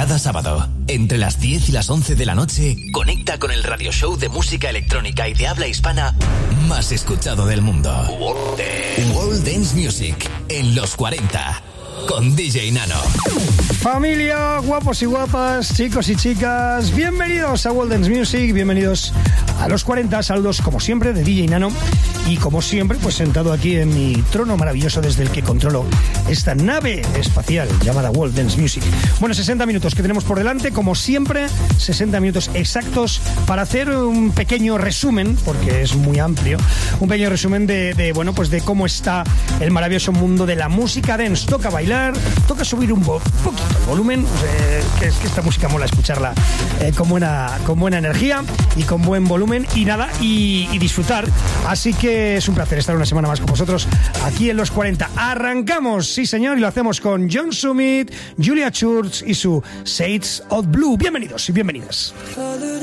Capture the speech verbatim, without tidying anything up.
Cada sábado, entre las diez y las once de la noche, conecta con el radio show de música electrónica y de habla hispana más escuchado del mundo. World Dance, World Dance Music en los cuarenta, con D J Nano. Familia, guapos y guapas, chicos y chicas, bienvenidos a World Dance Music, bienvenidos a los cuarenta. Saludos como siempre de D J Nano y como siempre pues sentado aquí en mi trono maravilloso desde el que controlo esta nave espacial llamada World Dance Music. Bueno, sesenta minutos que tenemos por delante, como siempre, sesenta minutos exactos para hacer un pequeño resumen, porque es muy amplio, un pequeño resumen de, de bueno, pues de cómo está el maravilloso mundo de la música dance. Toca bailar, toca subir un bo- poquito el volumen, eh, que es que esta música mola escucharla eh, con buena con buena energía y con buen volumen y nada, y, y disfrutar. Así que es un placer estar una semana más con vosotros aquí en los cuarenta. Arrancamos, sí señor, y lo hacemos con John Summit, Julia Church y su Shades of Blue. Bienvenidos y bienvenidas.